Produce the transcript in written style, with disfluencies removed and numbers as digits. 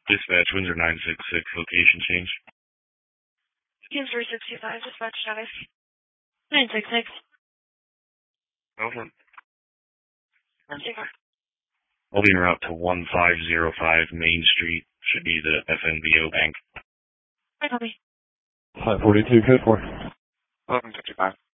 Dispatch, Windsor 966, location change. Kingsbury 65, dispatch status. 966. Over. Super. I'll be en route to 1505 Main Street. Should be the FNBO Bank. Hi, copy. 542, code 4. 1155.